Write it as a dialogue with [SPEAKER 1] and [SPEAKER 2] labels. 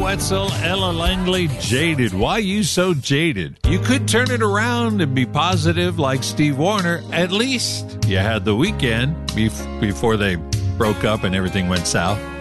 [SPEAKER 1] Wetzel, Ella Langley, Jaded. Why you so jaded? You could turn it around and be positive like Steve Wariner. At least you had the weekend before they broke up and everything went south.